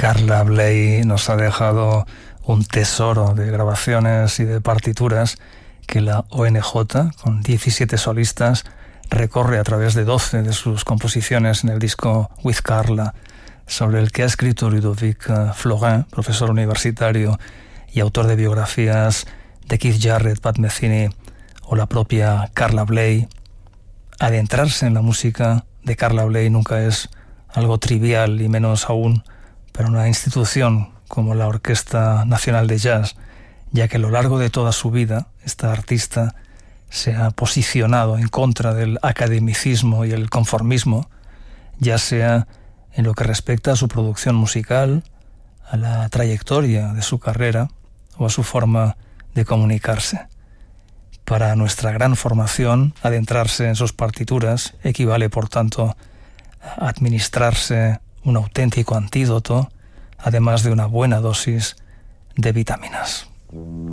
Carla Bley nos ha dejado un tesoro de grabaciones y de partituras que la ONJ, con 17 solistas, recorre a través de 12 de sus composiciones en el disco With Carla, sobre el que ha escrito Ludovic Florin, profesor universitario y autor de biografías de Keith Jarrett, Pat Metheny o la propia Carla Bley. Adentrarse en la música de Carla Bley nunca es algo trivial, y menos aún para una institución como la Orquesta Nacional de Jazz, ya que a lo largo de toda su vida esta artista se ha posicionado en contra del academicismo y el conformismo, ya sea en lo que respecta a su producción musical, a la trayectoria de su carrera o a su forma de comunicarse. Para nuestra gran formación, adentrarse en sus partituras equivale, por tanto, a administrarse un auténtico antídoto, además de una buena dosis de vitaminas.